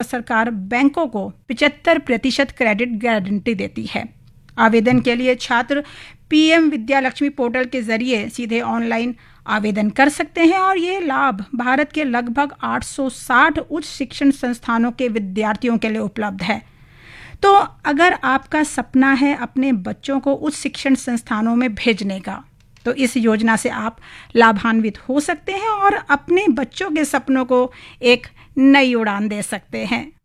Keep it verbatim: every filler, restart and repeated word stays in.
सरकार बैंकों को पचहत्तर प्रतिशत क्रेडिट गारंटी देती है। आवेदन के लिए छात्र पीएम विद्या लक्ष्मी पोर्टल के जरिए सीधे ऑनलाइन आवेदन कर सकते हैं और ये लाभ भारत के लगभग आठ सौ साठ उच्च शिक्षण संस्थानों के विद्यार्थियों के लिए उपलब्ध है। तो अगर आपका सपना है अपने बच्चों को उच्च शिक्षण संस्थानों में भेजने का, तो इस योजना से आप लाभान्वित हो सकते हैं और अपने बच्चों के सपनों को एक नई उड़ान दे सकते हैं।